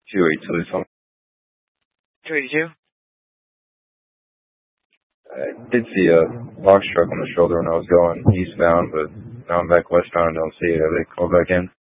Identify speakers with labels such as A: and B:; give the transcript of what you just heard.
A: 282 something.
B: 282?
A: I did see a box truck on the shoulder when I was going eastbound, but now I'm back westbound and don't see it. Have they called back in?